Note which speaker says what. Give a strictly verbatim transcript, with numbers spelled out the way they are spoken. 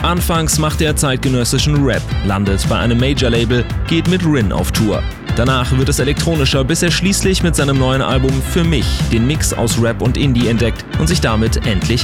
Speaker 1: Anfangs macht er zeitgenössischen Rap, landet bei einem Major-Label, geht mit Rin auf Tour. Danach wird es elektronischer, bis er schließlich mit seinem neuen Album Für mich den Mix aus Rap und Indie entdeckt und sich damit endlich